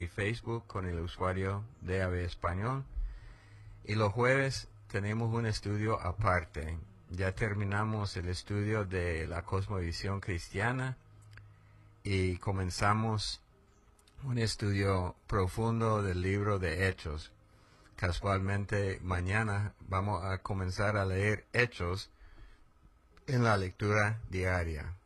y Facebook con el usuario DAB Español. Y los jueves tenemos un estudio aparte. Ya terminamos el estudio de la cosmovisión cristiana y comenzamos un estudio profundo del libro de Hechos. Casualmente mañana vamos a comenzar a leer Hechos en la lectura diaria.